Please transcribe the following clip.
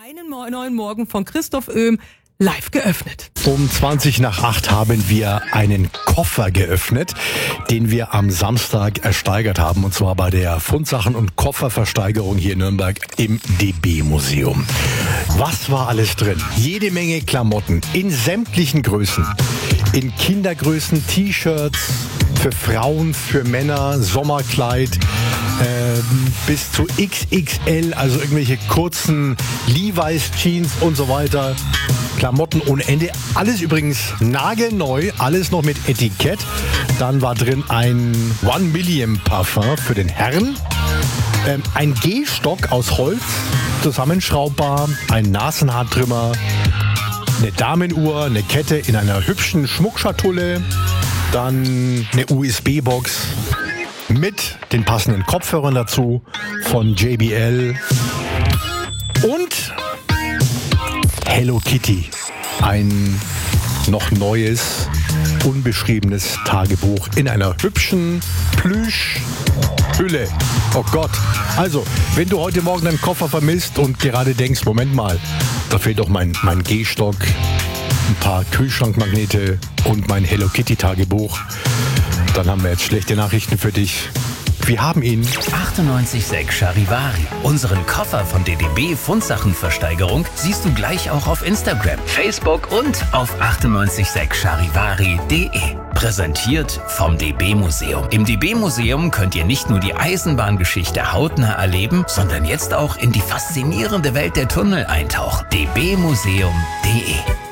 Einen neuen Morgen von Christoph Oehm live geöffnet. Um 20:20 haben wir einen Koffer geöffnet, den wir am Samstag ersteigert haben, und zwar bei der Fundsachen- und Kofferversteigerung hier in Nürnberg im DB-Museum. Was war alles drin? Jede Menge Klamotten in sämtlichen Größen. In Kindergrößen, T-Shirts, für Frauen, für Männer, Sommerkleid, bis zu XXL, also irgendwelche kurzen Levi's Jeans und so weiter. Klamotten ohne Ende. Alles übrigens nagelneu, alles noch mit Etikett. Dann war drin ein One Million Parfum für den Herrn. Ein Gehstock aus Holz, zusammenschraubbar, ein Nasenhaartrimmer, eine Damenuhr, eine Kette in einer hübschen Schmuckschatulle, dann eine USB-Box mit den passenden Kopfhörern dazu von JBL und Hello Kitty, ein noch neues, unbeschriebenes Tagebuch in einer hübschen Plüschhülle. Oh Gott. Also, wenn du heute Morgen deinen Koffer vermisst und gerade denkst, Moment mal, da fehlt doch mein Gehstock, ein paar Kühlschrankmagnete und mein Hello Kitty Tagebuch, dann haben wir jetzt schlechte Nachrichten für dich. Wir haben ihn. 98,6 Charivari. Unseren Koffer von der DB Fundsachenversteigerung siehst du gleich auch auf Instagram, Facebook und auf 986charivari.de. Präsentiert vom DB Museum. Im DB Museum könnt ihr nicht nur die Eisenbahngeschichte hautnah erleben, sondern jetzt auch in die faszinierende Welt der Tunnel eintauchen. dbmuseum.de